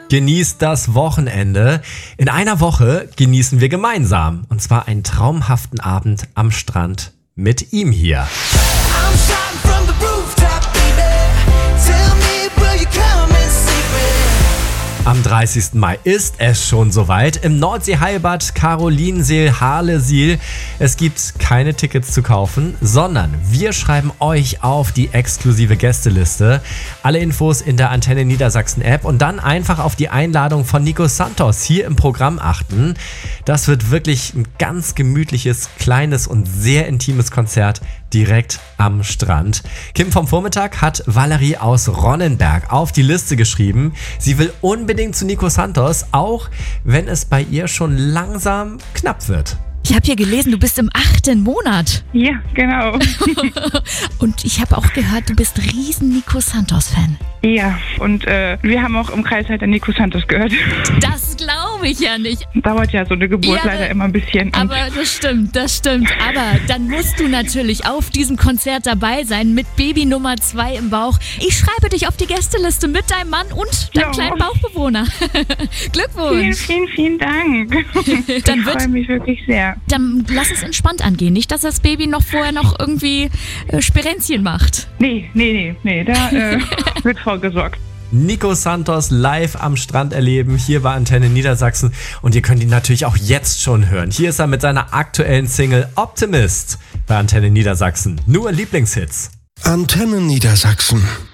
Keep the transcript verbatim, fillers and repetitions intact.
Genießt das Wochenende. In einer Woche genießen wir gemeinsam. Und zwar einen traumhaften Abend am Strand mit ihm hier. Am dreißigsten Mai ist es schon soweit. Im Nordsee-Heilbad Carolinensee-Harlesiel. Es gibt keine Tickets zu kaufen, sondern wir schreiben euch auf die exklusive Gästeliste. Alle Infos in der Antenne Niedersachsen App und dann einfach auf die Einladung von Nico Santos hier im Programm achten. Das wird wirklich ein ganz gemütliches, kleines und sehr intimes Konzert direkt am Strand. Kim vom Vormittag hat Valerie aus Ronnenberg auf die Liste geschrieben. Sie will unbedingt zu Nico Santos, auch wenn es bei ihr schon langsam knapp wird. Ich habe hier gelesen, du bist im achten Monat. Ja, genau. Und ich habe auch gehört, du bist riesen Nico Santos-Fan. Ja, und äh, wir haben auch im Kreis halt den Nico Santos gehört. Das glaube ich ja nicht. Dauert ja so eine Geburt Ja, leider immer ein bisschen. Aber das stimmt, das stimmt. Aber dann musst du natürlich auf diesem Konzert dabei sein mit Baby Nummer zwei im Bauch. Ich schreibe dich auf die Gästeliste mit deinem Mann und deinem Ja. kleinen Bauchbewohner. Vielen, Glückwunsch. vielen, vielen Dank. Dann ich wird- freue mich wirklich sehr. Dann lass es entspannt angehen. Nicht, dass das Baby noch vorher noch irgendwie äh, Sperenzchen macht. Nee, nee, nee, nee, da äh, wird vorgesorgt. Nico Santos live am Strand erleben, hier bei Antenne Niedersachsen. Und ihr könnt ihn natürlich auch jetzt schon hören. Hier ist er mit seiner aktuellen Single Optimist bei Antenne Niedersachsen. Nur Lieblingshits. Antenne Niedersachsen.